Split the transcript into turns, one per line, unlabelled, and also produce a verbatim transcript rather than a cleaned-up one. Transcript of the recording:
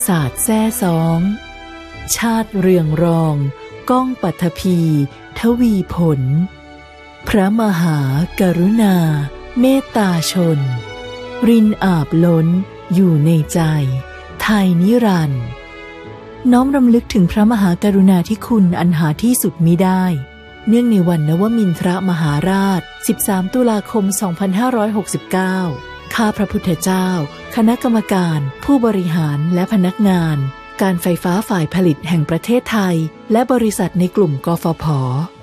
ศาสตร์แซ่ซ้องชาติเรืองรองก้องปัทภีทวีผลพระมหากรุณาเมตตาชนรินอาบล้นอยู่ในใจไทยนิรันดร์น้อมรำลึกถึงพระมหากรุณาธิคุณอันหาที่สุดมิได้เนื่องในวันนวมินทรมหาราชสิบสามตุลาคมสองพันห้าร้อยหกสิบเก้าข้าพระพุทธเจ้าคณะกรรมการผู้บริหารและพนักงานการไฟฟ้าฝ่ายผลิตแห่งประเทศไทยและบริษัทในกลุ่มกฟผ.